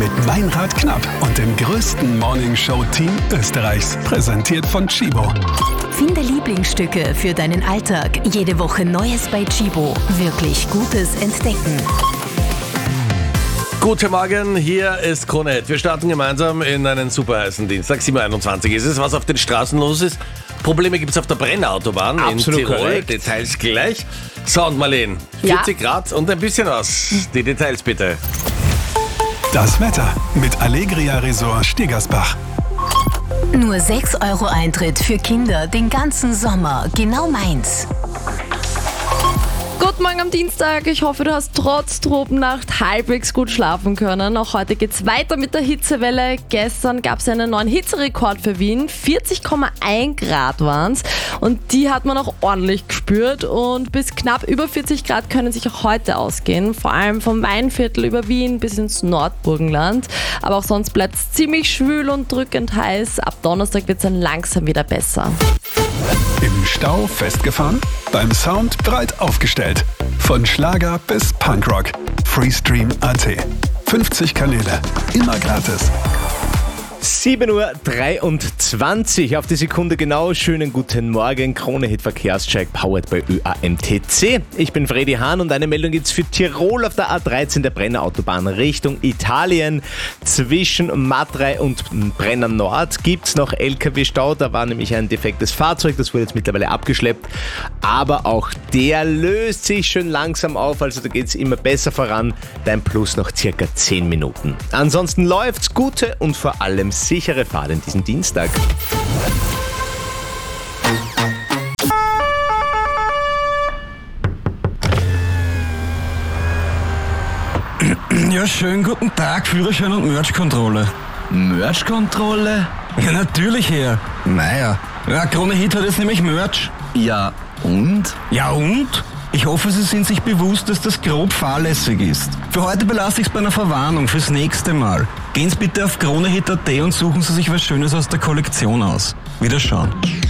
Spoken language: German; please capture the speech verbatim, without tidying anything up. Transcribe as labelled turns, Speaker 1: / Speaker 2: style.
Speaker 1: mit Meinrad Knapp und dem größten Morningshow-Team Österreichs. Präsentiert von Chibo.
Speaker 2: Finde Lieblingsstücke für deinen Alltag. Jede Woche Neues bei Chibo. Wirklich Gutes entdecken.
Speaker 3: Guten Morgen, hier ist Krone Hit. Wir starten gemeinsam in einen super heißen Dienstag. sieben Uhr einundzwanzig ist es, was auf den Straßen los ist. Probleme gibt es auf der Brennautobahn
Speaker 4: Absolut
Speaker 3: in Tirol.
Speaker 4: korrekt.
Speaker 3: Details gleich. So, und Marlene,
Speaker 2: Ja.
Speaker 3: vierzig Grad und ein bisschen was. Die Details bitte.
Speaker 1: Das Wetter mit Allegria Resort Stegersbach.
Speaker 2: Nur sechs Euro Eintritt für Kinder den ganzen Sommer. Genau meins.
Speaker 5: Guten Morgen am Dienstag. Ich hoffe, du hast trotz Tropennacht halbwegs gut schlafen können. Auch heute geht's weiter mit der Hitzewelle. Gestern gab es einen neuen Hitzerekord für Wien. vierzig Komma eins Grad waren's. Und die hat man auch ordentlich gespürt. Und bis knapp über vierzig Grad können sich auch heute ausgehen. Vor allem vom Weinviertel über Wien bis ins Nordburgenland. Aber auch sonst bleibt es ziemlich schwül und drückend heiß. Ab Donnerstag wird es dann langsam wieder besser.
Speaker 1: Im Stau festgefahren? Beim Sound breit aufgestellt. Von Schlager bis Punkrock. Freestream Punkt a t. fünfzig Kanäle. Immer gratis.
Speaker 4: sieben Uhr dreiundzwanzig auf die Sekunde genau. Schönen guten Morgen. Krone Hit Verkehrscheck powered by Ö A M T C. Ich bin Freddy Hahn und eine Meldung gibt's für Tirol auf der A dreizehn der Brenner-Autobahn Richtung Italien. Zwischen Matrei und Brenner Nord gibt's noch L K W-Stau. Da war nämlich ein defektes Fahrzeug, das wurde jetzt mittlerweile abgeschleppt. Aber auch der löst sich schön langsam auf, also da geht's immer besser voran. Dein Plus noch circa zehn Minuten. Ansonsten läuft's. Gute und vor allem sichere Fahrt in diesen Dienstag.
Speaker 6: Ja, schönen guten Tag, Führerschein und Merch-Kontrolle.
Speaker 7: Merch-Kontrolle?
Speaker 6: Ja, natürlich, Herr. Naja, ja, Krone Hit hat jetzt nämlich Merch.
Speaker 7: Ja, und?
Speaker 6: Ja, und? Ich hoffe, Sie sind sich bewusst, dass das grob fahrlässig ist. Für heute belasse ich es bei einer Verwarnung fürs nächste Mal. Gehen Sie bitte auf kronehit punkt a t und suchen Sie sich was Schönes aus der Kollektion aus. Wiederschauen.